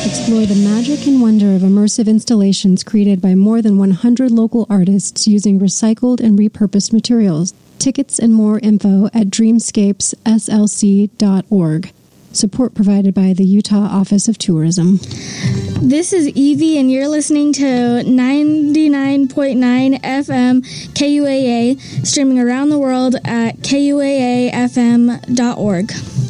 Explore the magic and wonder of immersive installations created by more than 100 local artists using recycled and repurposed materials. Tickets and more info at dreamscapeslc.org. Support provided by the Utah Office of Tourism. This is Evie, and you're listening to 99.9 FM KUAA, streaming around the world at kuaafm.org.